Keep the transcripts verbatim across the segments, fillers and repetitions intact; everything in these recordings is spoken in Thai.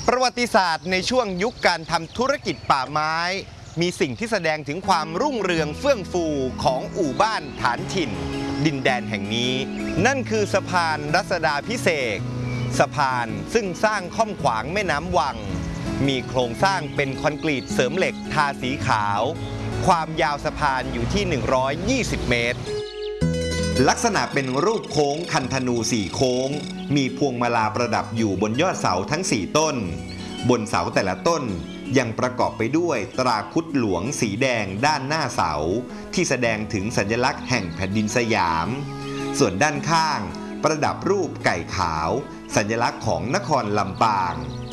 ประวัติศาสตร์ในช่วงยุคการทำธุรกิจป่าไม้มีสิ่งที่แสดงถึงความรุ่งเรืองเฟื่องฟูของอู่บ้านฐานถิ่นดินแดนแห่งนี้นั่นคือสะพานรัศดาภิเษกสะพานซึ่งสร้างค่อมขวางแม่น้ำวังมีโครงสร้างเป็นคอนกรีตเสริมเหล็กทาสีขาวความยาวสะพานอยู่ที่หนึ่งร้อยยี่สิบเมตรลักษณะเป็นรูปโค้งคันธนูสี่โค้งมีพวงมาลาประดับอยู่บนยอดเสาทั้งสี่ต้นบนเสาแต่ละต้นยังประกอบไปด้วยตราครุฑหลวงสีแดงด้านหน้าเสาที่แสดงถึงสัญลักษณ์แห่งแผ่นดินสยามส่วนด้านข้างประดับรูปไก่ขาวสัญลักษณ์ของนครลำปาง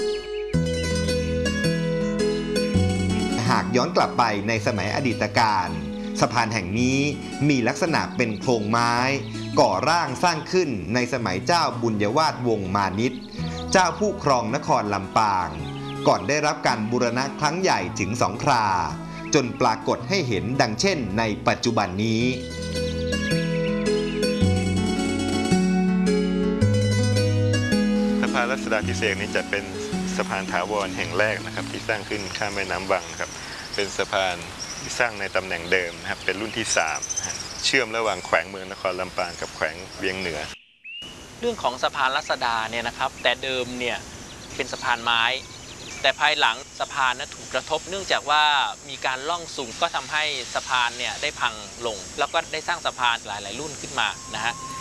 หากย้อนกลับไปในสมัยอดีตการสะพานแห่งนี้มีลักษณะเป็นโครงไม้ก่อร่างสร้างขึ้นในสมัยเจ้าบุญยวาทวงศ์มานิชเจ้าผู้ครองนครลำปางก่อนได้รับการบูรณะครั้งใหญ่ถึงสองคราจนปรากฏให้เห็นดังเช่นในปัจจุบันนี้สะพานรัชดาภิเษกนี้จะเป็นสะพานถาวรแห่งแรกนะครับที่สร้างขึ้นข้ามแม่น้ำวังครับเป็นสะพานที่สร้างในตำแหน่งเดิมนะครับเป็นรุ่นที่สามเชื่อมระหว่างแขวงเมืองนครลำปางกับแขวงเวียงเหนือเรื่องของสะพานรัศดาเนี่ยนะครับแต่เดิมเนี่ยเป็นสะพานไม้แต่ภายหลังสะพานนั้นถูกกระทบเนื่องจากว่ามีการล่องสูงก็ทำให้สะพานเนี่ยได้พังลงแล้วก็ได้สร้างสะพานหลายๆรุ่นขึ้นมานะฮะ